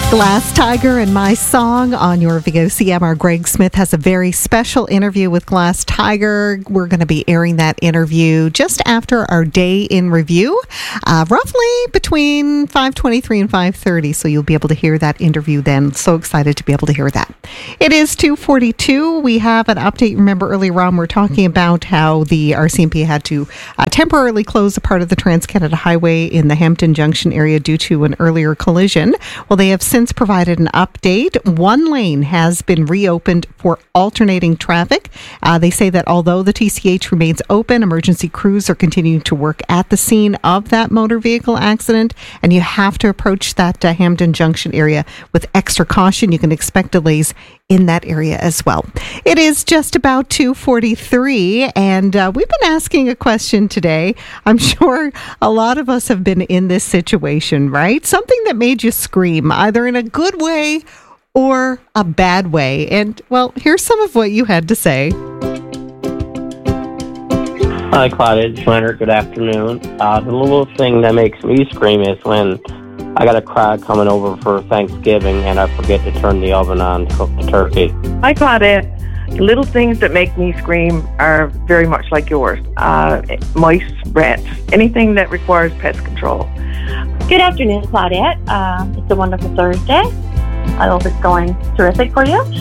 Glass Tiger and My Song on your VOCM. Our Greg Smith has a very special interview with Glass Tiger. We're going to be airing that interview just after our day in review, roughly between 5:23 and 5:30. So you'll be able to hear that interview then. So excited to be able to hear that. It is 2:42. We have an update. Remember earlier on, we're talking about how the RCMP had to temporarily close a part of the Trans-Canada Highway in the Hampton Junction area due to an earlier collision. Well, they have since provided an update. One lane has been reopened for alternating traffic. They say that although the TCH remains open, emergency crews are continuing to work at the scene of that motor vehicle accident, and you have to approach that Hampton Junction area with extra caution. You can expect delays in that area as well. It is just about 2:43, and we've been asking a question today. I'm sure a lot of us have been in this situation, right? Something that made you scream, either in a good way or a bad way. And, well, here's some of what you had to say. Hi, Claudia. It's Leonard. Good afternoon. The little thing that makes me scream is when I got a crowd coming over for Thanksgiving and I forget to turn the oven on to cook the turkey. Hi, Claudia. The little things that make me scream are very much like yours. Mice, rats, anything that requires pest control. Good afternoon, Claudette. It's a wonderful Thursday. I hope it's going terrific for you.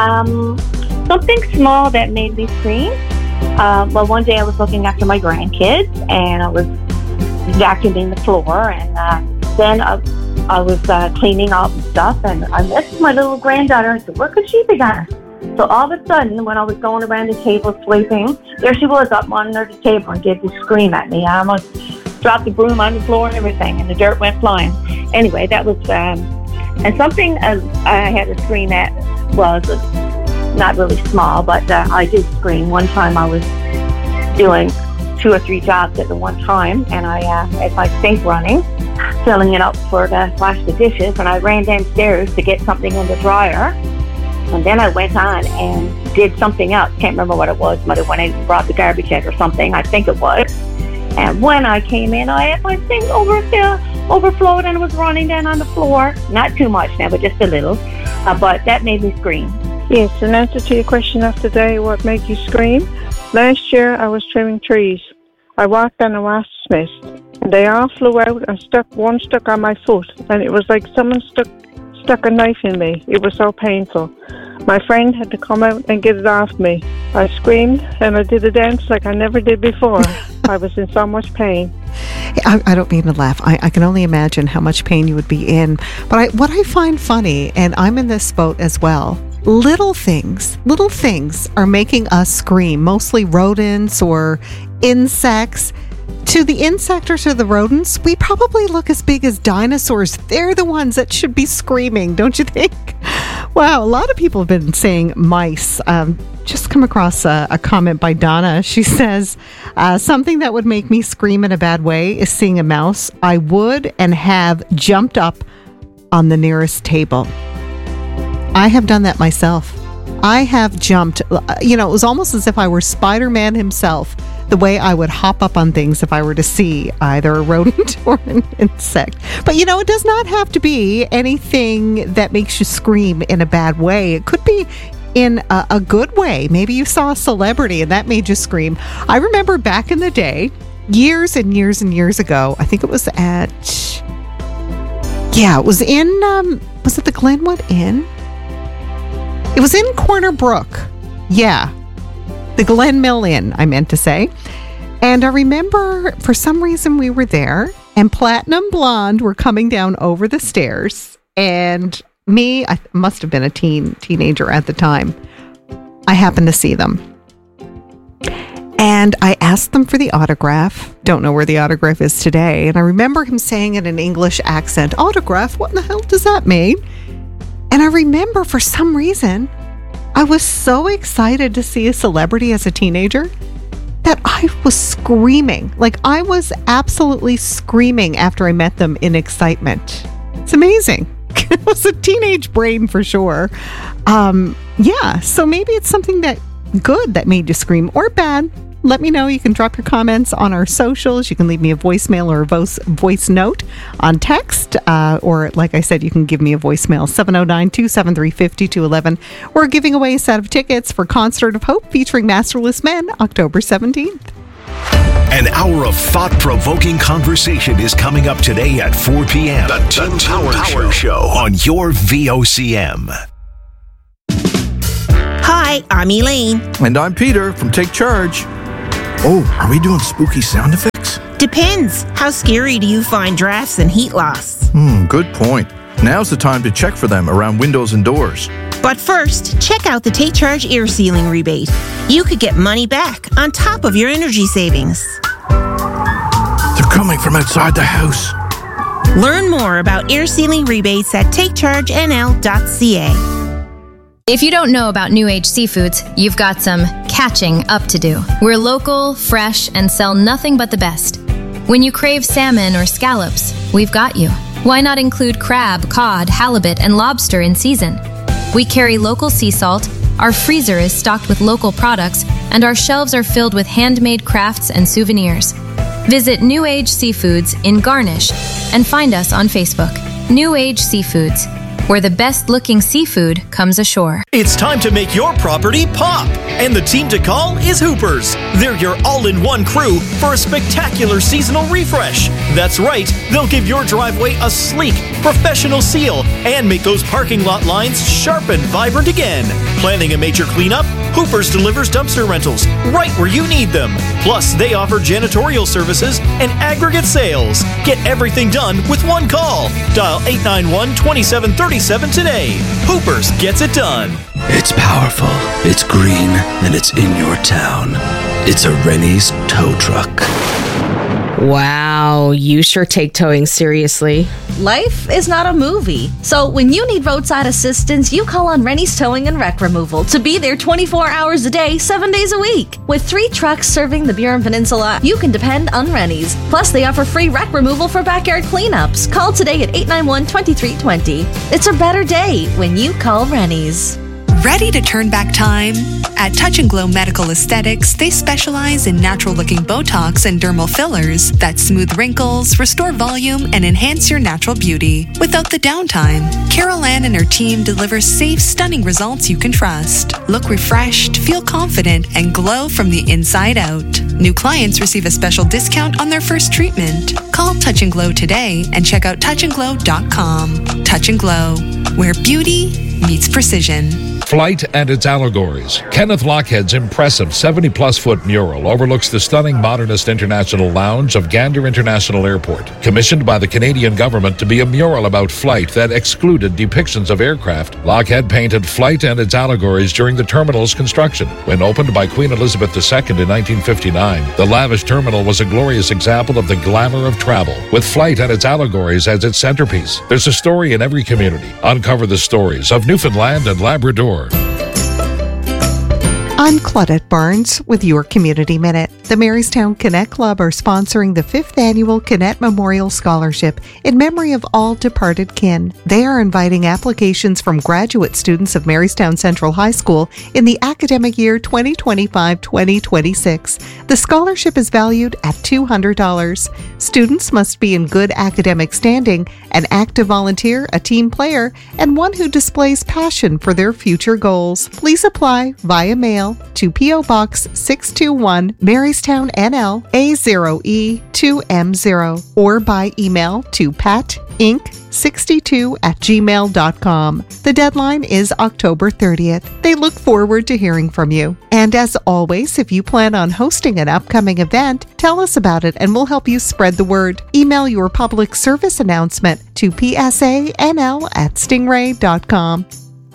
Something small that made me scream. Well, one day I was looking after my grandkids and I was vacuuming the floor, and then I was cleaning up and stuff, and I missed my little granddaughter and said, where could she be gone? So all of a sudden, when I was going around the table sweeping, there she was up under the table and gave this scream at me. I almost dropped the broom on the floor and everything, and the dirt went flying. Anyway, that was, and something I had to scream at was not really small, but I did scream. One time I was doing 2 or 3 jobs at the one time, and I had my sink running, filling it up for to wash the dishes, and I ran downstairs to get something in the dryer, and then I went on and did something else. Can't remember what it was, but when I brought the garbage out or something, I think it was. And when I came in, I had my sink overflowed and it was running down on the floor. Not too much now, but just a little. But that made me scream. Yes, in answer to your question of today, what made you scream? Last year, I was trimming trees. I walked on a wasp nest, and they all flew out and one stuck on my foot, and it was like someone stuck a knife in me. It was so painful. My friend had to come out and get it off me. I screamed, and I did a dance like I never did before. I was in so much pain. I don't mean to laugh. I can only imagine how much pain you would be in. But what I find funny, and I'm in this boat as well, little things are making us scream, mostly rodents or insects. To the insect or to the rodents, we probably look as big as dinosaurs. They're the ones that should be screaming, don't you think? Wow, a lot of people have been saying mice. Just come across a comment by Donna. She says, something that would make me scream in a bad way is seeing a mouse. I would and have jumped up on the nearest table. I have done that myself. I have jumped, it was almost as if I were Spider-Man himself, the way I would hop up on things if I were to see either a rodent or an insect. But, it does not have to be anything that makes you scream in a bad way. It could be in a good way. Maybe you saw a celebrity and that made you scream. I remember back in the day, years and years and years ago, I think it was was it the Glenwood Inn? It was in Corner Brook. Yeah. The Glen Mill Inn, I meant to say. And I remember for some reason we were there and Platinum Blonde were coming down over the stairs. And me, I must have been a teenager at the time. I happened to see them. And I asked them for the autograph. Don't know where the autograph is today. And I remember him saying in an English accent, autograph? What in the hell does that mean? And I remember for some reason, I was so excited to see a celebrity as a teenager that I was screaming. Like I was absolutely screaming after I met them in excitement. It's amazing. It was a teenage brain for sure. So maybe it's something that good that made you scream, or bad. let me know. You can drop your comments on our socials. You can leave me a voicemail or a voice note on text. Or, like I said, you can give me a voicemail, 709-273-5211. We're giving away a set of tickets for Concert of Hope featuring Masterless Men, October 17th. An hour of thought-provoking conversation is coming up today at 4 p.m. The Tim Power Show on your VOCM. Hi, I'm Elaine. And I'm Peter from Take Charge. Oh, are we doing spooky sound effects? Depends. How scary do you find drafts and heat loss? Good point. Now's the time to check for them around windows and doors. But first, check out the Take Charge air sealing rebate. You could get money back on top of your energy savings. They're coming from outside the house. Learn more about air sealing rebates at takechargenl.ca. If you don't know about New Age Seafoods, you've got some catching up to do. We're local, fresh, and sell nothing but the best. When you crave salmon or scallops, we've got you. Why not include crab, cod, halibut, and lobster in season? We carry local sea salt, our freezer is stocked with local products, and our shelves are filled with handmade crafts and souvenirs. Visit New Age Seafoods in Garnish and find us on Facebook. New Age Seafoods, where the best-looking seafood comes ashore. It's time to make your property pop, and the team to call is Hoopers. They're your all-in-one crew for a spectacular seasonal refresh. That's right, they'll give your driveway a sleek, professional seal and make those parking lot lines sharp and vibrant again. Planning a major cleanup? Hoopers delivers dumpster rentals right where you need them. Plus, they offer janitorial services and aggregate sales. Get everything done with one call. Dial 891-2737 today. Hoopers gets it done. It's powerful, it's green, and it's in your town. It's a Rennie's tow truck. Wow, you sure take towing seriously. Life is not a movie. So when you need roadside assistance, you call on Rennie's Towing and Wreck Removal to be there 24 hours a day, 7 days a week. With 3 trucks serving the Burin Peninsula, you can depend on Rennie's. Plus, they offer free wreck removal for backyard cleanups. Call today at 891-2320. It's a better day when you call Rennie's. Ready to turn back time? At Touch and Glow Medical Aesthetics, they specialize in natural-looking Botox and dermal fillers that smooth wrinkles, restore volume, and enhance your natural beauty without the downtime. Carol Ann and her team deliver safe, stunning results you can trust. Look refreshed, feel confident, and glow from the inside out. New clients receive a special discount on their first treatment. Call Touch and Glow today and check out touchandglow.com. Touch and Glow, where beauty meets precision. Flight and its allegories. Kenneth Lochhead's impressive 70-plus foot mural overlooks the stunning modernist international lounge of Gander International Airport, commissioned by the Canadian government to be a mural about flight that excluded depictions of aircraft. Lochhead painted Flight and its allegories during the terminal's construction. When opened by Queen Elizabeth II in 1959, the lavish terminal was a glorious example of the glamour of travel, with Flight and its allegories as its centerpiece. There's a story in every community. Uncover the stories of Newfoundland and Labrador. I'm Claudette Barnes with your Community Minute. The Marystown Connect Club are sponsoring the 5th Annual Connect Memorial Scholarship in memory of all departed kin. They are inviting applications from graduate students of Marystown Central High School in the academic year 2025-2026. The scholarship is valued at $200. Students must be in good academic standing, an active volunteer, a team player, and one who displays passion for their future goals. Please apply via mail to P.O. Box 621, Marystown, NL, A0E2M0, or by email to patinc62@gmail.com. The deadline is October 30th. They look forward to hearing from you. And as always, if you plan on hosting an upcoming event, tell us about it and we'll help you spread the word. Email your public service announcement to psanl@stingray.com.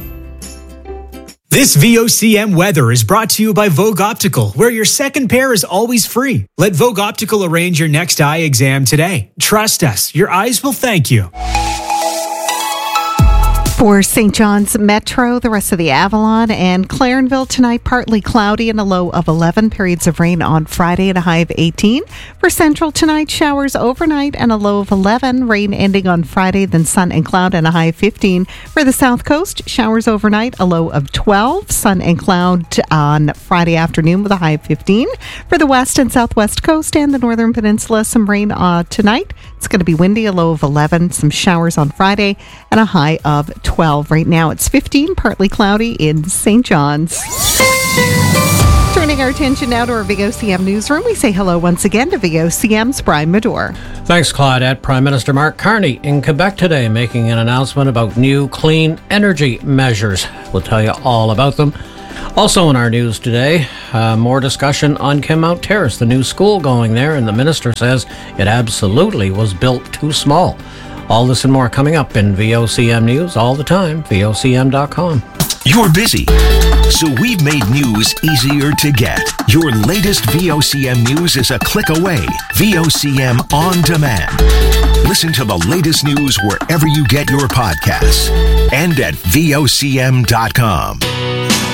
This VOCM weather is brought to you by Vogue Optical, where your second pair is always free. Let Vogue Optical arrange your next eye exam today. Trust us, your eyes will thank you. For St. John's Metro, the rest of the Avalon and Clarenville tonight, partly cloudy and a low of 11. Periods of rain on Friday and a high of 18. For Central tonight, showers overnight and a low of 11. Rain ending on Friday, then sun and cloud and a high of 15. For the South Coast, showers overnight, a low of 12. Sun and cloud on Friday afternoon with a high of 15. For the West and Southwest Coast and the Northern Peninsula, some rain tonight. It's going to be windy, a low of 11. Some showers on Friday and a high of 12. Right now it's 15, partly cloudy in St. John's. Turning our attention now to our VOCM newsroom, we say hello once again to VOCM's Brian Medore. Thanks, Claudette. Prime Minister Mark Carney in Quebec today making an announcement about new clean energy measures. We'll tell you all about them. Also in our news today, more discussion on Kenmount Terrace, the new school going there, and the minister says it absolutely was built too small. All this and more coming up in VOCM News all the time, VOCM.com. You're busy, so we've made news easier to get. Your latest VOCM news is a click away. VOCM On Demand. Listen to the latest news wherever you get your podcasts and at VOCM.com.